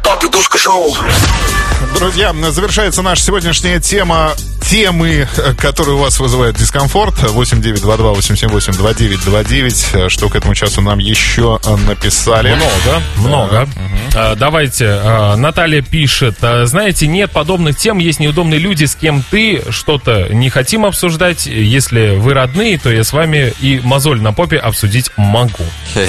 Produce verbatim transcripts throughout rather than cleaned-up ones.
Попидушка шоу. Друзья, завершается наша сегодняшняя тема. Темы, которые у вас вызывают дискомфорт. восемь девять два два восемь семь восемь два девять два девять. Что к этому часу нам еще написали? Много, много. Угу. А, давайте. А, Наталья пишет. Знаете, нет подобных тем, есть неудобные люди, с кем ты что-то не хотим обсуждать. Если вы родные, то я с вами и мозоль на попе обсудить могу.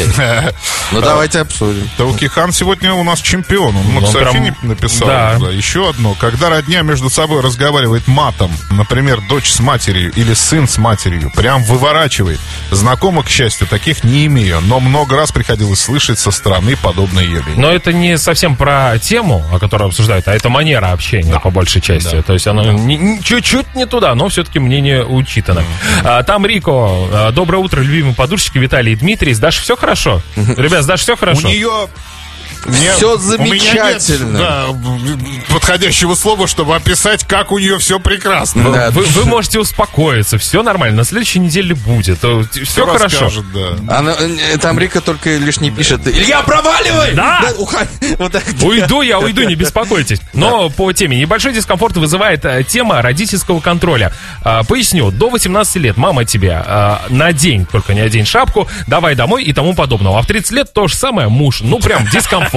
Ну давайте обсудим. Таукихан сегодня у нас чемпион. Он много сообщений написал. Еще одно. Когда родня между собой разговаривает матом, например, дочь с матерью или сын с матерью, прям выворачивает. Знакомых, к счастью, таких не имею, но много раз приходилось слышать со стороны подобные явления. Но это не совсем про тему, о которой обсуждают, а это манера общения, да, по большей части. Да. То есть оно да. не, не, чуть-чуть не туда, но все-таки мнение учитано. Mm-hmm. А, там Рико. А, доброе утро, любимые подушечки Виталий и Дмитрий. С Дашей все хорошо? Mm-hmm. Ребят, с Дашей все хорошо? У нее... Мне, все замечательно. У меня нет, да, подходящего слова, чтобы описать, как у нее все прекрасно. Да. Вы, вы можете успокоиться, все нормально. На следующей неделе будет. Все, все хорошо. Расскажет, да. Она, там Рика только лишь не пишет: Илья, проваливай! Да! Да, уходи. Вот так. Уйду, я уйду, не беспокойтесь. Но да. По теме. Небольшой дискомфорт вызывает тема родительского контроля. А, поясню. До восемнадцати лет мама тебе а, надень, только не одень шапку, давай домой и тому подобного. А в тридцать лет то же самое муж. Ну, прям дискомфорт.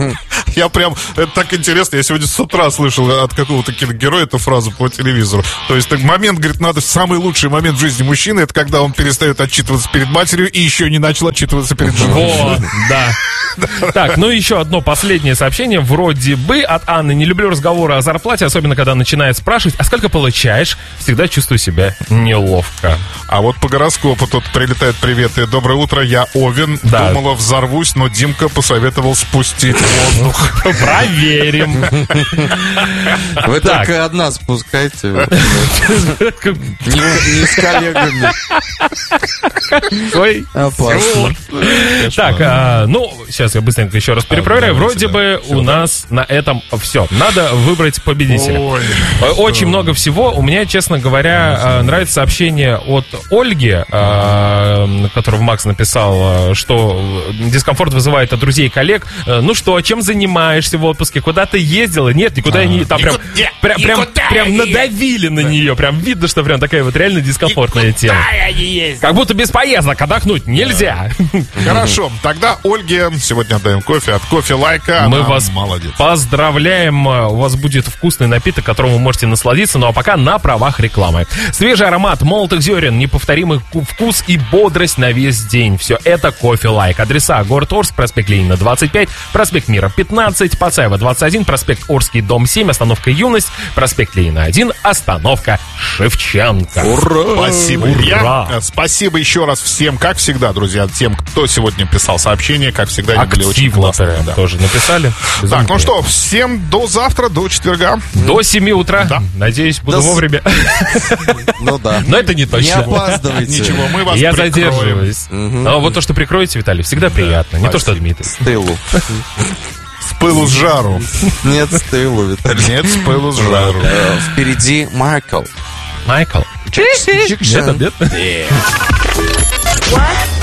Я прям, это так интересно, я сегодня с утра слышал от какого-то киногероя эту фразу по телевизору. То есть, так, момент, говорит, надо, самый лучший момент в жизни мужчины, это когда он перестает отчитываться перед матерью и еще не начал отчитываться перед женой. Вот, да. Так, ну еще одно последнее сообщение, вроде бы от Анны. Не люблю разговоры о зарплате, особенно когда начинает спрашивать: а сколько получаешь? Всегда чувствую себя неловко. А вот по гороскопу тут прилетает привет и доброе утро, я Овен. Да. Думала, взорвусь, но Димка посоветовал спустить воздух. Проверим. Вы только одна спускайте. Не с коллегами. Ой, опасно. Так, ну, сейчас я быстренько еще раз перепроверяю. Вроде бы у нас на этом все. Надо выбрать победителя. Очень много всего. У меня, честно говоря, нравится сообщение от Ольги, которое Макс написал, что дискомфорт вызывает от друзей и коллег. Ну что, чем занимаешься в отпуске? Куда ты ездила? Нет, никуда я не... Там прям, прям, прям, прям надавили на нее. Прям видно, что прям такая вот реально дискомфортная тема. Как будто без поездок отдохнуть нельзя. Хорошо, тогда Ольге сегодня отдаем кофе от Кофе Лайка. Мы вас молодец. Поздравляем. У вас будет вкусный напиток, которым вы можете насладиться. Ну а пока на правах рекламы. Свежий аромат молотых зерен, неповторимый вкус и бодрость на весь день. Все это Кофе Лайк. Адреса: город Орск, проспект Ленина двадцать пять, проспект Мира пятнадцать, Пацаева двадцать один, проспект Орский, дом семь, остановка Юность, проспект Ленина один, остановка Шевченко. Ура! Спасибо, Ура! Илья. Спасибо еще раз всем, как всегда, друзья, тем, кто сегодня писал сообщения, как всегда, они были очень классные. Да. Тоже написали. Безумно. Так, ну что, всем до завтра, до четверга. До семи утра. Да. Надеюсь, буду до... вовремя. Ну да. Но это не точно. Не опаздывайте. Ничего, мы вас Я прикроем. задерживаюсь. Угу. Но вот то, что прикроете, Виталий, всегда приятно. Не то, что Дмитрий. С тылу. С пылу с жару. Нет, с тылу, Виталий. Нет, с пылу с жару. Впереди Майкл. Майкл. Джексон. Нет, нет.